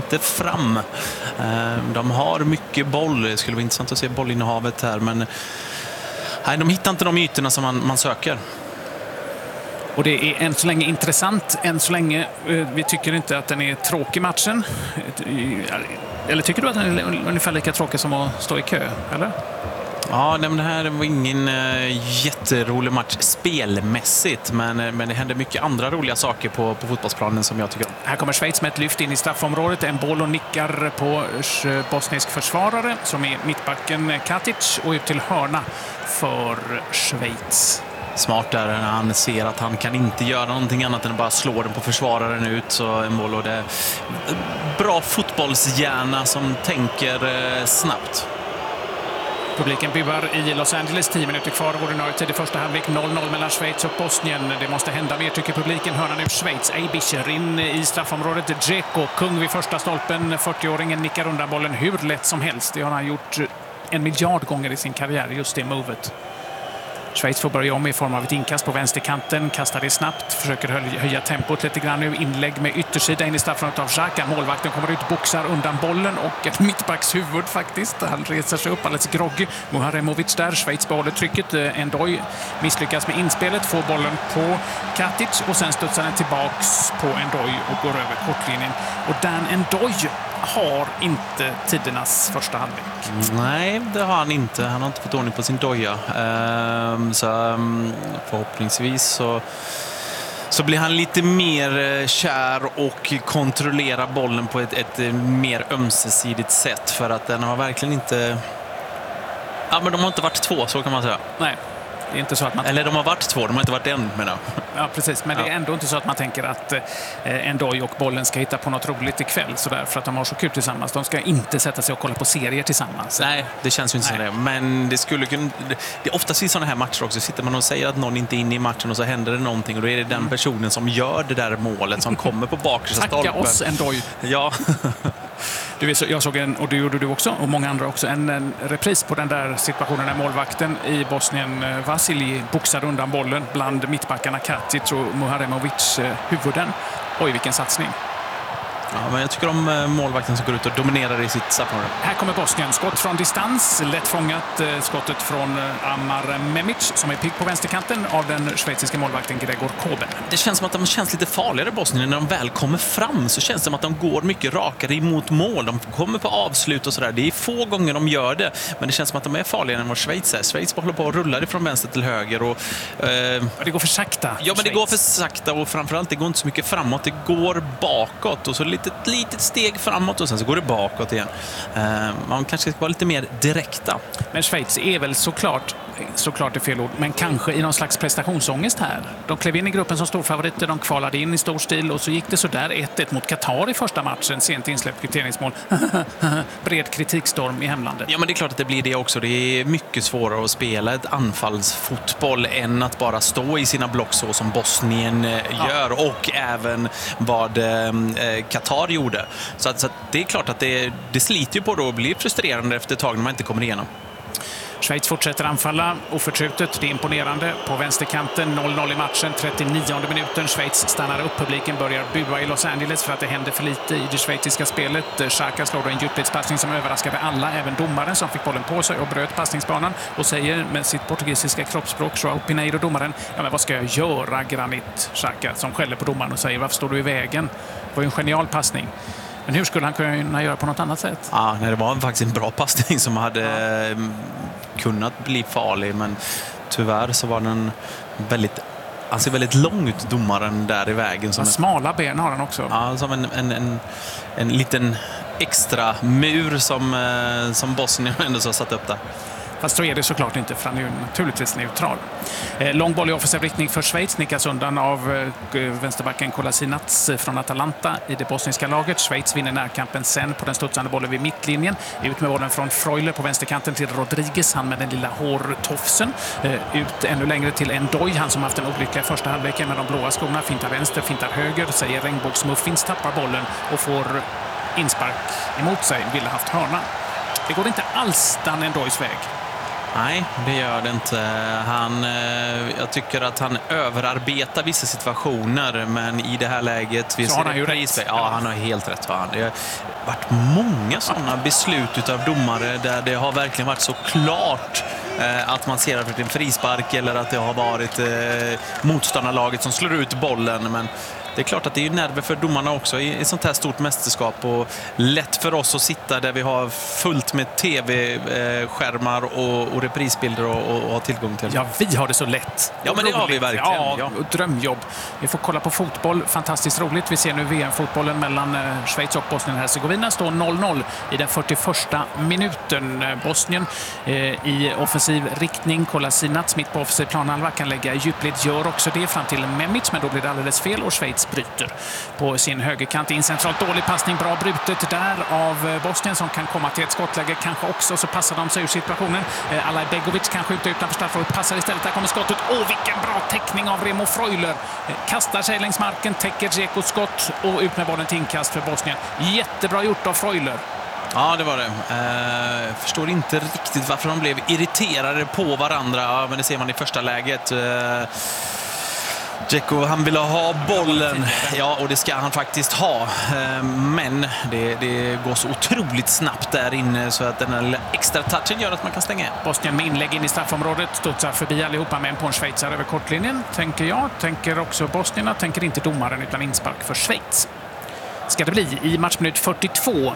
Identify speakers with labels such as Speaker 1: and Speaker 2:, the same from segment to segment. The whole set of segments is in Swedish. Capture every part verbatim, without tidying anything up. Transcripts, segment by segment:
Speaker 1: inte fram. De har mycket boll. Det skulle vara intressant att se bollinnehavet här, men nej, de hittar inte de ytorna som man, man söker.
Speaker 2: Och det är än så länge intressant. Än så länge, vi tycker inte att den är tråkig matchen. Eller tycker du att den är ungefär lika tråkig som att stå i kö, eller?
Speaker 1: Ja, men det här var ingen uh, jätterolig match spelmässigt, men, men det hände mycket andra roliga saker på, på fotbollsplanen som jag tycker om.
Speaker 2: Här kommer Schweiz med ett lyft in i straffområdet. En boll och nickar på bosnisk försvarare som är mittbacken Katic, och ut till hörna för Schweiz.
Speaker 1: Smart där när han ser att han kan inte göra någonting annat än att bara slå den på försvararen ut. Så en boll, och det är bra fotbollshjärna som tänker uh, snabbt.
Speaker 2: Publiken buar i Los Angeles. tio minuter kvar av ordinarie tid i första halvlek. noll noll mellan Schweiz och Bosnien. Det måste hända mer, tycker publiken. Hörnan ut Schweiz. Eibischer in i straffområdet. Dzeko, kung vid första stolpen. fyrtioåringen nickar undan bollen hur lätt som helst. Det har han gjort en miljard gånger i sin karriär, just det movet. Schweiz får börja om i form av ett inkast på vänsterkanten. Kastar det snabbt. Försöker höja tempot lite grann nu. Inlägg med yttersida in i straffområdet av Xhaka. Målvakten kommer ut, boxar undan bollen. Och ett mittbackshuvud faktiskt. Han reser sig upp alldeles groggy. Muharemovic där. Schweiz behåller trycket. Endoy misslyckas med inspelet. Får bollen på Katic. Och sen studsar den tillbaks på Endoy och går över kortlinjen. Och Dan Endoy har inte tidernas första halvlek.
Speaker 1: Nej, det har han inte. Han har inte fått ordning på sin doja. Ehm, så um, förhoppningsvis så, så blir han lite mer kär och kontrollerar bollen på ett, ett mer ömsesidigt sätt, för att den har verkligen inte... Ja, men de har inte varit två, så kan man säga.
Speaker 2: Nej. Det är inte så att man...
Speaker 1: Eller de har varit två, de har inte varit en, menar jag.
Speaker 2: Ja, precis. Men
Speaker 1: ja.
Speaker 2: Det är ändå inte så att man tänker att eh, Endoy och bollen ska hitta på något roligt ikväll, så där, för att de har så kul tillsammans. De ska inte sätta sig och kolla på serier tillsammans.
Speaker 1: Nej, det känns ju inte så det. Men det skulle kunna... Det är oftast i sådana här matcher också. Sitter man och säger att någon inte är inne i matchen och så händer det någonting, och då är det den personen som gör det där målet som kommer på bakersta stolpen.
Speaker 2: Tacka oss, Endoy.
Speaker 1: Ja.
Speaker 2: Du vet, jag såg en, och det gjorde du också, och många andra också, en, en repris på den där situationen när målvakten i Bosnien, Vasilij, boxade undan bollen bland mittbackarna Katic och Muharemovic huvuden. Oj, vilken satsning.
Speaker 1: Ja, men jag tycker om målvakten som går ut och dominerar i sitt straffområde.
Speaker 2: Här kommer Bosnien. Skott från distans. Lätt fångat. Skottet från Amar Memic som är pigg på vänsterkanten av den schweiziska målvakten Gregor Kobel.
Speaker 1: Det känns som att de känns lite farligare, Bosnien. När de väl kommer fram så känns det som att de går mycket rakare emot mål. De kommer på avslut och sådär. Det är få gånger de gör det. Men det känns som att de är farligare än vad Schweiz är. Schweiz håller på och rullar ifrån vänster till höger. Och, eh...
Speaker 2: det går för sakta.
Speaker 1: Ja, men det går för sakta, och framförallt det går inte så mycket framåt. Det går bakåt och så lite ett litet steg framåt och sen så går det bakåt igen. Uh, man kanske ska vara lite mer direkta.
Speaker 2: Men Schweiz är väl såklart, såklart är fel ord, men kanske i någon slags prestationsångest här. De klev in i gruppen som storfavoriter, de kvalade in i stor stil, och så gick det så där ett ett mot Qatar i första matchen, sent insläppt kvitteringsmål. Bred kritikstorm i hemlandet.
Speaker 1: Ja, men det är klart att det blir det också. Det är mycket svårare att spela ett anfallsfotboll än att bara stå i sina block så som Bosnien ja. gör, och även vad eh, Qatar gjorde. Så, att, så att det är klart att det, det sliter ju på det och blir frustrerande efter ett tag när man inte kommer igenom.
Speaker 2: Schweiz fortsätter anfalla oförtrutet, det är imponerande. På vänsterkanten noll noll i matchen, trettionionde minuten. Schweiz stannar upp, publiken börjar bua i Los Angeles för att det händer för lite i det schweiziska spelet. Xhaka slår då en djupledspassning som överraskade alla, även domaren som fick bollen på sig och bröt passningsbanan och säger med sitt portugisiska kroppsspråk, João Pinheiro, domaren: ja, men vad ska jag göra, Granit Xhaka, som skäller på domaren och säger: varför står du i vägen? Det var ju en genial passning. Men hur skulle han kunna göra på något annat sätt?
Speaker 1: Ja, nej, det var faktiskt en bra passning som hade ja. kunnat bli farlig, men tyvärr så var den väldigt, han ser väldigt lång ut, domaren där i vägen. Som en,
Speaker 2: smala ben har han också.
Speaker 1: Ja, som en, en, en, en liten extra mur som, som Bosnien ändå så satt upp där.
Speaker 2: Fast så är det såklart inte, för han är ju naturligtvis neutral. Eh, lång boll i offensiv riktning för Schweiz, nickas undan av eh, vänsterbacken Kolasinac från Atalanta i det bosniska laget. Schweiz vinner närkampen sen på den studsande bollen vid mittlinjen. Ut med bollen från Freuler på vänsterkanten till Rodriguez, han med den lilla hårtofsen. Eh, ut ännu längre till Endoy, han som haft en olyckliga första halvleken med de blåa skorna. Fintar vänster, fintar höger, säger regnbågsmuffins, tappar bollen och får inspark emot sig. Ville haft hörna. Det går inte alls Dan Endoys väg.
Speaker 1: Nej, det gör det inte. Han, jag tycker att han överarbetar vissa situationer, men i det här läget... Vi
Speaker 2: så
Speaker 1: ser
Speaker 2: har han ju rätt.
Speaker 1: Ja, han har helt rätt. Va? Det har varit många sådana beslut av domare där det har verkligen varit så klart eh, att man ser att det är en frispark eller att det har varit eh, motståndarlaget som slår ut bollen, men det är klart att det är nerver för domarna också i ett sånt här stort mästerskap, och lätt för oss att sitta där vi har fullt med tv-skärmar och, och reprisbilder och, och ha tillgång till.
Speaker 2: Ja, vi har det så lätt.
Speaker 1: Ja, men det har vi verkligen.
Speaker 2: Ja, ja. Drömjobb. Vi får kolla på fotboll. Fantastiskt roligt. Vi ser nu V M-fotbollen mellan Schweiz och Bosnien-Hercegovina. Står noll noll i den fyrtioförsta minuten. Bosnien eh, i offensiv riktning. Kolasinac mitt på offensiv planhalva kan lägga djupled. Gör också det fram till Memic, men då blir det alldeles fel och Schweiz bryter på sin högerkant. In centralt, dålig passning, bra brutet där av Bosnien som kan komma till ett skottläge kanske också, så passar de sig ur situationen. Eh, Alaj Begovic kan skjuta utanför straffområdet, passar istället, där kommer skottet. Åh, vilken bra täckning av Remo Freuler. Eh, kastar sig längs marken, täcker Dzekos skott och ut med bollen till inkast för Bosnien. Jättebra gjort av Freuler.
Speaker 1: Ja, det var det. Jag eh, förstår inte riktigt varför de blev irriterade på varandra, ja, men det ser man i första läget. Eh, Dzeko, han vill ha bollen, ja, och det ska han faktiskt ha, men det, det går så otroligt snabbt där inne så att den här extra touchen gör att man kan stänga.
Speaker 2: Bosnien med inlägg in i straffområdet, studsar förbi allihopa med en på en schweizare över kortlinjen, tänker jag, tänker också Bosnierna, tänker inte domaren utan inspark för Schweiz. Ska det bli i matchminut fyrtiotvå.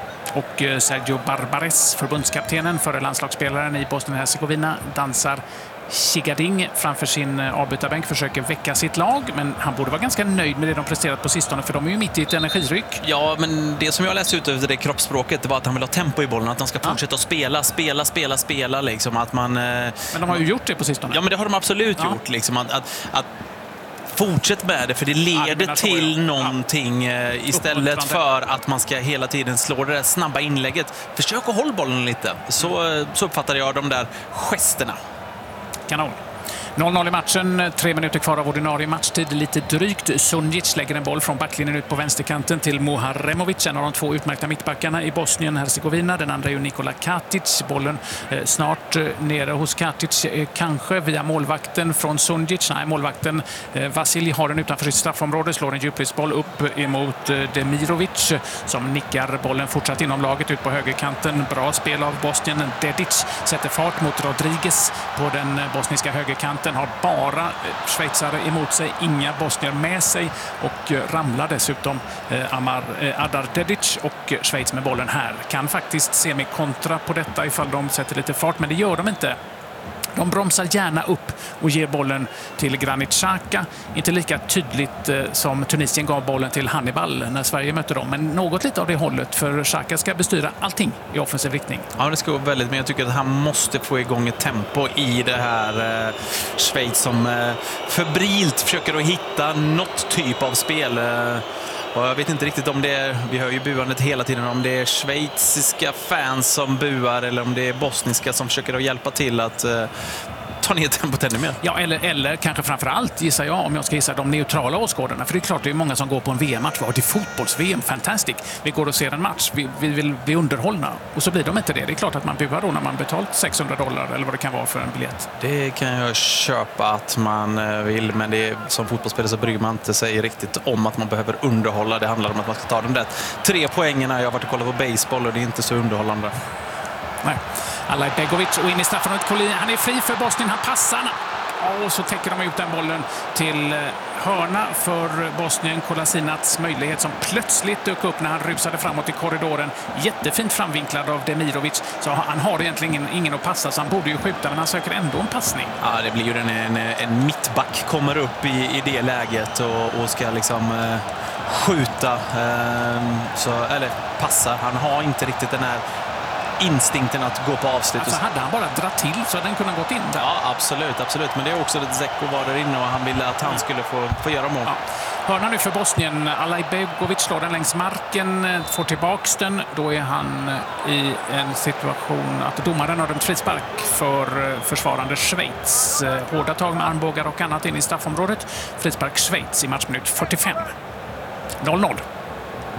Speaker 2: Och Sergio Barbares, förbundskaptenen för landslagsspelaren i Bosnien-Hercegovina, dansar Shigading framför sin avbytarbänk, försöker väcka sitt lag, men han borde vara ganska nöjd med det de presterat på sistone, för de är ju mitt i ett energiryck.
Speaker 1: Ja, men det som jag läste ut av det kroppsspråket, det var att han vill ha tempo i bollen, att han ska fortsätta att spela, spela, spela, spela liksom, att man... Men
Speaker 2: de har ju gjort det på sistone.
Speaker 1: Ja, men det har de absolut ja. gjort liksom, att, att, att fortsätt med det, för det leder ja, till någonting ja. istället för att man ska hela tiden slå det där snabba inlägget. Försök att hålla bollen lite, så, så uppfattar jag de där gesterna.
Speaker 2: Kanon. noll noll i matchen, tre minuter kvar av ordinarie matchtid, lite drygt. Sunjic lägger en boll från backlinjen ut på vänsterkanten till Muharemovic, en av de två utmärkta mittbackarna i Bosnien-Hercegovina. Den andra är ju Nikola Katic. Bollen eh, snart eh, nere hos Katic, eh, kanske via målvakten från Sunjic. Nej, målvakten eh, Vasilij har den utanför sitt straffområde, slår en djupledsboll upp emot eh, Demirovic som nickar bollen fortsatt inom laget ut på högerkanten. Bra spel av Bosnien. Dedic sätter fart mot Rodriguez på den bosniska högerkanten. Har bara schweizare emot sig, inga bosnier med sig, och ramlar dessutom eh, Amar eh, Adar Dedic, och Schweiz med bollen här. Kan faktiskt se med kontra på detta ifall de sätter lite fart, men det gör de inte. De bromsar gärna upp och ger bollen till Granit Xhaka. Inte lika tydligt eh, som Tunisien gav bollen till Hannibal när Sverige mötte dem. Men något lite av det hållet, för Xhaka ska bestyra allting i offensiv riktning.
Speaker 1: Ja, det ska gå väldigt, men jag tycker att han måste få igång ett tempo i det här eh, Schweiz som eh, febrilt försöker att hitta något typ av spel. Eh, och jag vet inte riktigt om det är, vi hör ju buandet hela tiden, om det är schweiziska fans som buar eller om det är bosniska som försöker att hjälpa till att eh, ta ner tempot ännu mer.
Speaker 2: Ja, eller, eller kanske framförallt, gissar jag, om jag ska gissa, de neutrala åskådarna. För det är klart, det är många som går på en V M-match. Det är fotbolls-V M, fantastiskt. Vi går och ser en match, vi, vi vill bli underhållna. Och så blir de inte det. Det är klart att man buar då när man betalt sexhundra dollar eller vad det kan vara för en biljett.
Speaker 1: Det kan jag köpa att man vill, men det är, som fotbollsspelare så bryr man inte sig riktigt om att man behöver underhålla. Det handlar om att man ska ta de där tre poängerna. Jag har varit och kollat på baseball och det är inte så underhållande.
Speaker 2: Nej. Alaj Begovic och in i straffområdet. Han är fri för Bosnien, han passar. Och så täcker de ut den bollen till hörna för Bosnien. Kolasinac möjlighet som plötsligt dök upp när han rusade framåt i korridoren. Jättefint framvinklad av Demirovic. Så han har egentligen ingen, ingen att passa, så han borde ju skjuta, men han söker ändå en passning.
Speaker 1: Ja, det blir ju en, en, en mittback kommer upp i, i det läget och, och ska liksom eh, skjuta. Eh, så, eller passa. Han har inte riktigt den här instinkten att gå på avslut.
Speaker 2: Alltså hade han bara dratt till så hade den kunnat gått in där.
Speaker 1: Ja, absolut, absolut. Men det är också att Dzeko var där inne och han ville att han skulle få, få göra mål. Ja.
Speaker 2: Hörna nu för Bosnien. Alaj Begovic slår den längs marken, får tillbaks den. Då är han i en situation att domaren har dömt frispark för försvarande Schweiz. Hårda tag med armbågar och annat in i straffområdet. Frispark Schweiz i matchminut fyrtiofem. noll noll.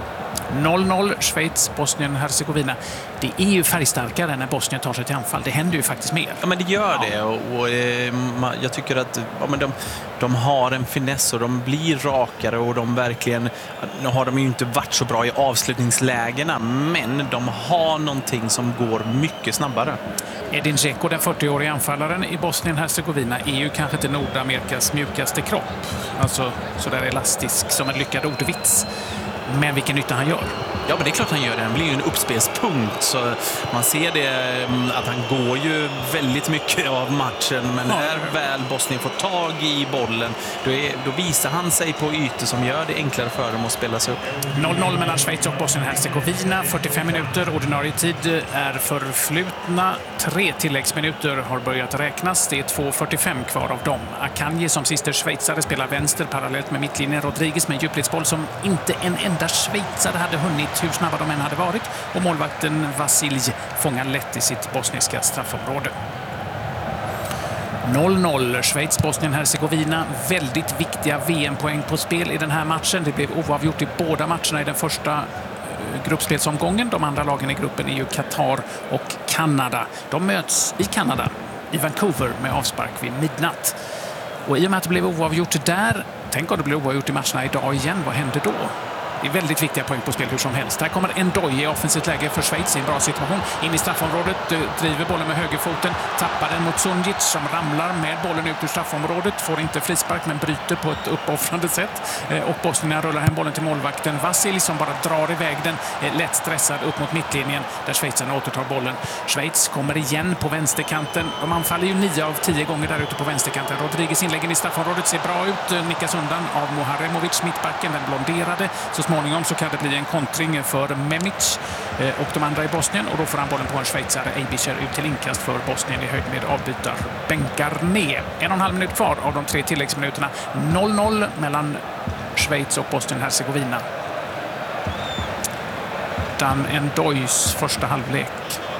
Speaker 2: noll noll Schweiz, Bosnien, Herzegovina. Det är ju färgstarkare när Bosnien tar sig till anfall. Det händer ju faktiskt mer.
Speaker 1: Ja, men det gör
Speaker 2: ja.
Speaker 1: det. Och, och eh, jag tycker att ja, men de, de har en finess och de blir rakare och de verkligen, nu har de ju inte varit så bra i avslutningslägena, men de har någonting som går mycket snabbare.
Speaker 2: Edin Dzeko, den fyrtioåriga anfallaren i Bosnien-Herzegovina, är ju kanske inte Nordamerikas mjukaste kropp. Alltså sådär elastisk som en lyckad ordvits. Men vilken nytta han gör.
Speaker 1: Ja, men det är klart han gör det. Han blir ju en uppspelspunkt. Så man ser det att han går ju väldigt mycket av matchen. Men när väl Bosnien får tag i bollen, då, är, då visar han sig på ytor som gör det enklare för dem att spela sig upp.
Speaker 2: noll noll mellan Schweiz och Bosnien-Herzegovina. fyrtiofem minuter. Ordinarie tid är förflutna. Tre tilläggsminuter har börjat räknas. Det är två fyrtiofem kvar av dem. Akanji som sista schweizare spelar vänster parallellt med mittlinjen. Rodriguez med djupledsboll som inte en enda schweizare hade hunnit hur snabba de än hade varit. Och målvakten Vasilj fångar lätt i sitt bosniska straffområde. noll noll Schweiz, Bosnien-Herzegovina. Väldigt viktiga V M-poäng på spel i den här matchen. Det blev oavgjort i båda matcherna i den första gruppspelsomgången. De andra lagen i gruppen är ju Qatar och Kanada. De möts i Kanada, i Vancouver, med avspark vid midnatt. Och i och med att det blev oavgjort där, tänk om det blev oavgjort i matcherna idag igen, vad händer då? Det är väldigt viktiga poäng på spel hur som helst. Här kommer Ndoye i offensivt läge för Schweiz i en bra situation. In i straffområdet, driver bollen med högerfoten, tappar den mot Sunjic som ramlar med bollen ut ur straffområdet. Får inte frispark men bryter på ett uppoffrande sätt. Och Bosnien rullar hem bollen till målvakten Vasilj som bara drar iväg den, lätt stressad upp mot mittlinjen där Schweizarna återtar bollen. Schweiz kommer igen på vänsterkanten. De anfaller ju nio av tio gånger där ute på vänsterkanten. Rodriguez inläggen i straffområdet ser bra ut. Nickas undan av Muharemovic, mittbacken, den blonderade. Så småningom så kan det bli en kontring för Memic och de andra i Bosnien och då får han bollen på en schweizare. Eibischer ut till inkast för Bosnien i höjd med avbytar bänkar ner. En och en halv minut kvar av de tre tilläggsminuterna. noll noll mellan Schweiz och Bosnien-Herzegovina. Dan Ndoyes första halvlek.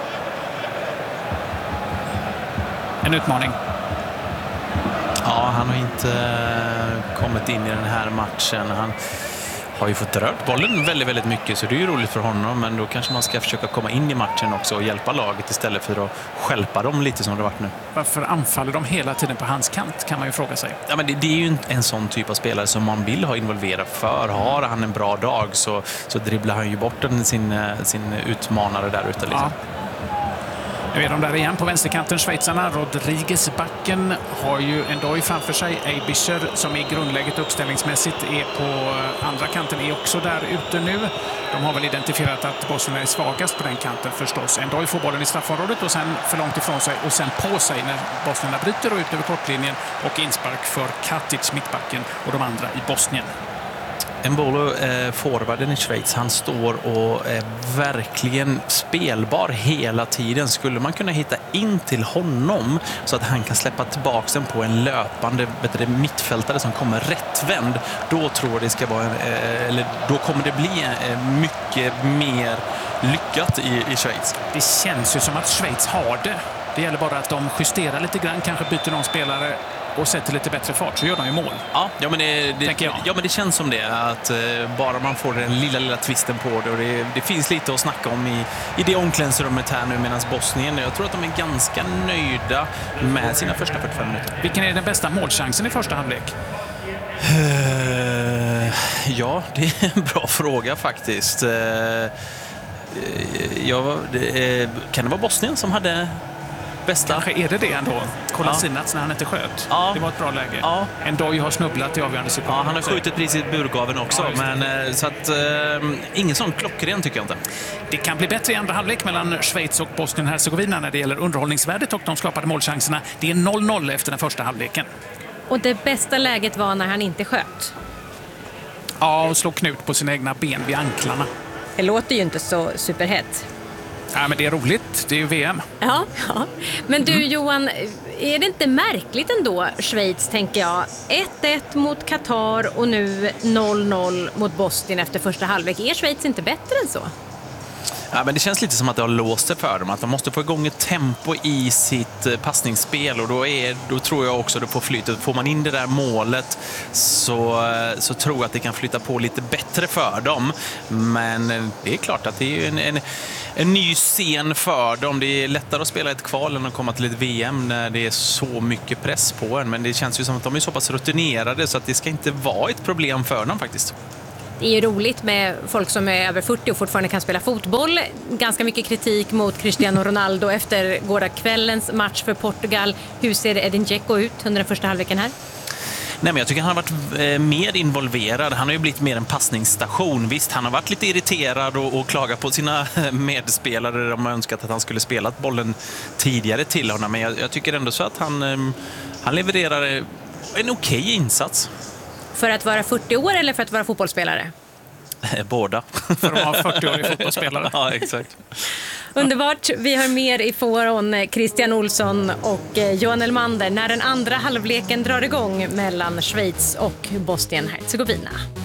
Speaker 2: En utmaning.
Speaker 1: Ja, han har inte kommit in i den här matchen. Han har ju fått rört bollen väldigt, väldigt mycket, så det är ju roligt för honom, men då kanske man ska försöka komma in i matchen också och hjälpa laget istället för att stjälpa dem lite som det varit nu.
Speaker 2: Varför anfaller de hela tiden på hans kant, kan man ju fråga sig.
Speaker 1: Ja, men det, det är ju en sån typ av spelare som man vill ha involverad, för har han en bra dag så, så dribblar han ju bort den, sin, sin utmanare där ute liksom.
Speaker 2: Ja. Nu är de där igen på vänsterkanten, schweizarna. Rodriguez, backen, har ju Ndoye framför sig. Eibischer, som i grundläget uppställningsmässigt är på andra kanten, är också där ute nu. De har väl identifierat att Bosnien är svagast på den kanten förstås. Ndoye får bollen i straffområdet och sen för långt ifrån sig och sen på sig när Bosnien bryter och ut över kortlinjen och inspark för Katic, mittbacken, och de andra i Bosnien.
Speaker 1: Embolo, eh, forwarden i Schweiz, han står och är verkligen spelbar hela tiden. Skulle man kunna hitta in till honom så att han kan släppa tillbaka den på en löpande vet du, mittfältare som kommer rättvänd, då tror jag det ska vara, eh, eller då kommer det bli eh, mycket mer lyckat i, i Schweiz.
Speaker 2: Det känns ju som att Schweiz har det. Det gäller bara att de justerar lite grann, kanske byter någon spelare och sätter lite bättre fart, så gör de ju mål.
Speaker 1: Ja, ja, men, det, det, ja men det känns som det, att eh, bara man får den lilla, lilla twisten på det, och det, det finns lite att snacka om i, i det omklädningsrummet här nu, medan Bosnien, jag tror att de är ganska nöjda med sina första fyrtiofem minuter.
Speaker 2: Vilken är den bästa målchansen i första halvlek?
Speaker 1: Uh, ja, det är en bra fråga faktiskt. Uh, ja, det, kan det vara Bosnien som hade bästa?
Speaker 2: Kanske är det det ändå. Kolasinac, ja. När han inte sköt. Ja. Det var ett bra läge. Ja. Ndoye har snubblat i avgörande sekund.
Speaker 1: Ja, han har skjutit precis i burgaven också. Ja, men, så att, uh, ingen sån klockren tycker jag inte.
Speaker 2: Det kan bli bättre i andra halvlek mellan Schweiz och Bosnien-Herzegovina när det gäller underhållningsvärdet och de skapade målchanserna. Det är noll noll efter den första halvleken.
Speaker 3: Och det bästa läget var när han inte sköt.
Speaker 2: Ja, och slog knut på sina egna ben vid anklarna.
Speaker 3: Det låter ju inte så superhett.
Speaker 2: Ja, men det är roligt. Det är ju V M.
Speaker 3: Ja, ja. Men du Johan, är det inte märkligt ändå, Schweiz, tänker jag? ett ett mot Qatar och nu noll noll mot Bosnien efter första halvlek. Är Schweiz inte bättre än så?
Speaker 1: Ja, men det känns lite som att det har låst sig för dem. Att de måste få igång ett tempo i sitt passningsspel och då, är, då tror jag också det får flytet. Får man in det där målet så, så tror jag att det kan flytta på lite bättre för dem. Men det är klart att det är en, en, en ny scen för dem. Det är lättare att spela ett kval än att komma till ett V M när det är så mycket press på en. Men det känns ju som att de är så pass rutinerade så att det ska inte vara ett problem för dem faktiskt.
Speaker 3: Det är ju roligt med folk som är över fyrtio och fortfarande kan spela fotboll. Ganska mycket kritik mot Cristiano Ronaldo efter gårdagskvällens match för Portugal. Hur ser Edin Dzeko ut under den första halvleken här?
Speaker 1: Nej, men jag tycker han har varit eh, mer involverad. Han har ju blivit mer en passningsstation. Visst, han har varit lite irriterad och, och klagat på sina medspelare. De har önskat att han skulle spela bollen tidigare till honom. Men jag, jag tycker ändå så att han, eh, han levererar en okej insats.
Speaker 3: För att vara fyrtio år eller för att vara fotbollsspelare?
Speaker 1: Båda.
Speaker 2: För att vara fyrtioårig fotbollsspelare.
Speaker 1: Ja, exakt.
Speaker 3: Underbart. Vi har mer i från Christian Olsson och Johan Elmander när den andra halvleken drar igång mellan Schweiz och Bosnien-Hercegovina.